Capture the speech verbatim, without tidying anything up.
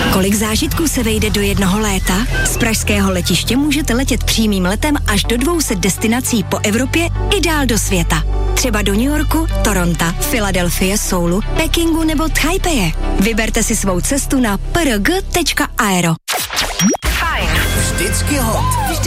Kolik zážitků se vejde do jednoho léta? Z pražského letiště můžete letět přímým letem až do dvou set destinací po Evropě i dál do světa. Třeba do New Yorku, Toronto, Filadelfie, Soulu, Pekingu nebo Taipeje. Vyberte si svou cestu na p r g tečka aero. Fajn. Vždycky hot.